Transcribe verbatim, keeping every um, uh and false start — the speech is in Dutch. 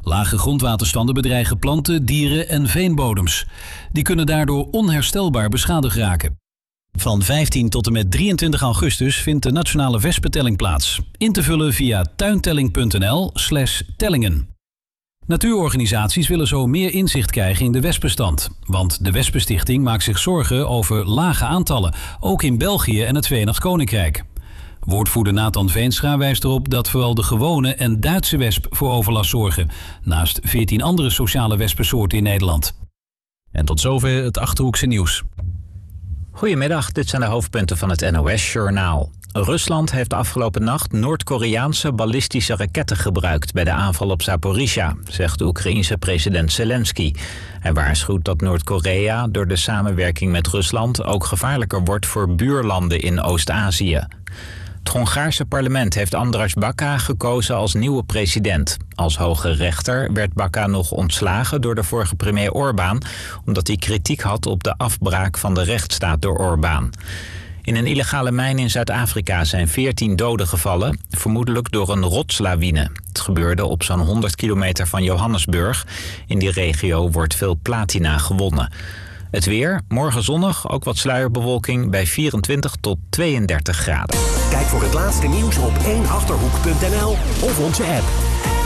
Lage grondwaterstanden bedreigen planten, dieren en veenbodems. Die kunnen daardoor onherstelbaar beschadigd raken. Van vijftien tot en met drieëntwintig augustus vindt de Nationale Wespentelling plaats. In te vullen via tuintelling.nl slash tellingen. Natuurorganisaties willen zo meer inzicht krijgen in de wespenstand. Want de Wespenstichting maakt zich zorgen over lage aantallen, ook in België en het Verenigd Koninkrijk. Woordvoerder Nathan Veenstra wijst erop dat vooral de gewone en Duitse wesp voor overlast zorgen, naast veertien andere sociale wespensoorten in Nederland. En tot zover het Achterhoekse nieuws. Goedemiddag, dit zijn de hoofdpunten van het N O S-journaal. Rusland heeft afgelopen nacht Noord-Koreaanse ballistische raketten gebruikt bij de aanval op Zaporizhia, zegt de Oekraïense president Zelensky. Hij waarschuwt dat Noord-Korea door de samenwerking met Rusland ook gevaarlijker wordt voor buurlanden in Oost-Azië. Het Hongaarse parlement heeft András Baka gekozen als nieuwe president. Als hoge rechter werd Baka nog ontslagen door de vorige premier Orbán, omdat hij kritiek had op de afbraak van de rechtsstaat door Orbán. In een illegale mijn in Zuid-Afrika zijn veertien doden gevallen, vermoedelijk door een rotslawine. Het gebeurde op zo'n honderd kilometer van Johannesburg. In die regio wordt veel platina gewonnen. Het weer, morgen zonnig, ook wat sluierbewolking bij vierentwintig tot tweeëndertig graden. Kijk voor het laatste nieuws op één achterhoek punt n l of onze app.